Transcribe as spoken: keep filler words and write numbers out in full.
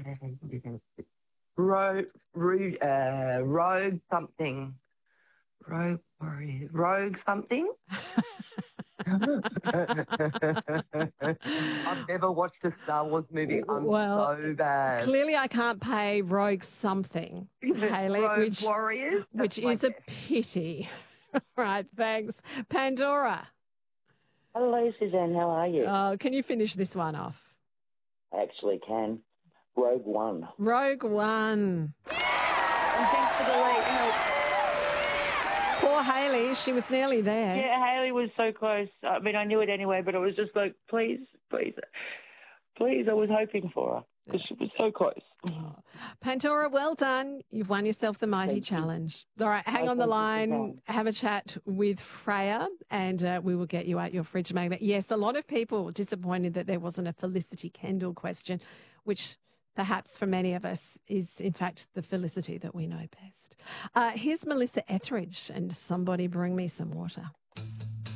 Rogue, rogue, uh, rogue something. Rogue warrior. Rogue something? I've never watched a Star Wars movie. I'm Well, so bad. clearly I can't pay Rogue something, Hayley, Rogue which, Warriors? which That's my is a guess. pity. Right, thanks. Pandora, Hello, Suzanne. How are you? oh, can you finish this one off? I actually can. Rogue One. Rogue One. And thanks for the late help. Poor Hayley, she was nearly there. Yeah, Hayley was so close. I mean, I knew it anyway, but I was just like, please, please, please. I was hoping for her because she was so close. Oh. Pandora, well done. You've won yourself the Mighty Thank you. Challenge. All right, hang Oh, on the thank you, line, Suzanne. have a chat with Freya, and uh, we will get you out your fridge magnet. Yes, a lot of people were disappointed that there wasn't a Felicity Kendall question, which perhaps for many of us is, in fact, the Felicity that we know best. Uh, here's Melissa Etheridge and Somebody Bring Me Some Water.